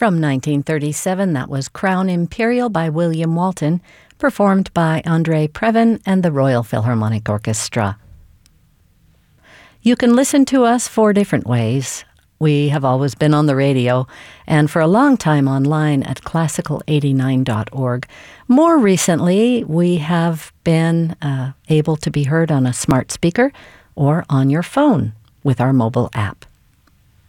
From 1937, that was Crown Imperial by William Walton, performed by Andre Previn and the Royal Philharmonic Orchestra. You can listen to us 4 different ways. We have always been on the radio, and for a long time online at classical89.org. More recently, we have been able to be heard on a smart speaker or on your phone with our mobile app.